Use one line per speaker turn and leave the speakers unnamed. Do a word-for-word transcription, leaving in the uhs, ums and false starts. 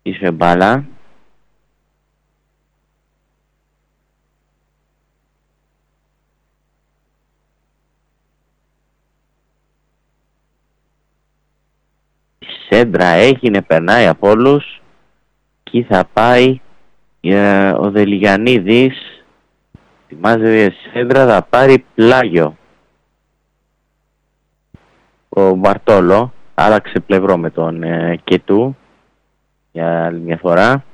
Είσαι μπάλα. Η σέντρα έγινε, περνάει από όλους. Εκεί θα πάει ε, ο Δελιγιαννίδης. Ετοιμάζεται η σέντρα, θα πάρει πλάγιο. Ο Μπαρτόλο άλλαξε πλευρό με τον ε, Κετού για άλλη μια φορά.